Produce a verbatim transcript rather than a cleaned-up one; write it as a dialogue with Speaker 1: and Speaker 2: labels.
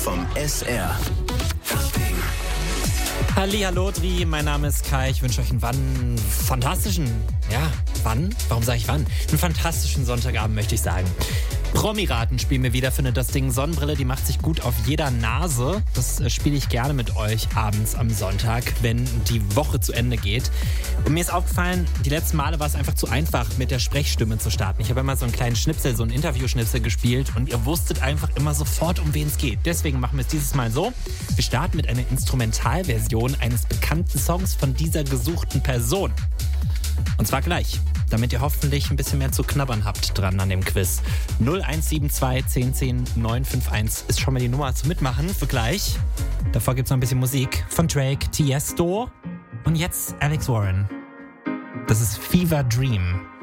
Speaker 1: vom S R.
Speaker 2: Hallihallo, Dri, mein Name ist Kai. Ich wünsche euch einen wann fantastischen, ja, wann? Warum sage ich wann? Einen fantastischen Sonntagabend, möchte ich sagen. Promiraten spielen wir wieder, findet das Ding Sonnenbrille, die macht sich gut auf jeder Nase. Das äh, spiele ich gerne mit euch abends am Sonntag, wenn die Woche zu Ende geht. Und mir ist aufgefallen, die letzten Male war es einfach zu einfach, mit der Sprechstimme zu starten. Ich habe immer so einen kleinen Schnipsel, so einen Interview-Schnipsel gespielt und ihr wusstet einfach immer sofort, um wen es geht. Deswegen machen wir es dieses Mal so. Wir starten mit einer Instrumentalversion eines bekannten Songs von dieser gesuchten Person. Und zwar gleich, damit ihr hoffentlich ein bisschen mehr zu knabbern habt dran an dem Quiz. null eins sieben zwei zehn zehn neun fünf eins ist schon mal die Nummer zum Mitmachen für gleich. Davor gibt's noch ein bisschen Musik von Drake, Tiesto und jetzt Alex Warren. Das ist Fever Dream.